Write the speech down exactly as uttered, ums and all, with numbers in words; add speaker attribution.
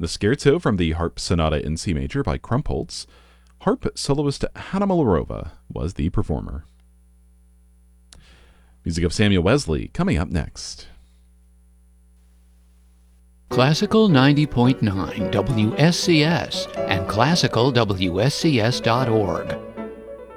Speaker 1: The Scherzo from the Harp Sonata in C Major by Krumpholz. Harp soloist Hanna Malarova was the performer. Music of Samuel Wesley coming up next.
Speaker 2: Classical ninety point nine W S C S and classical W S C S dot org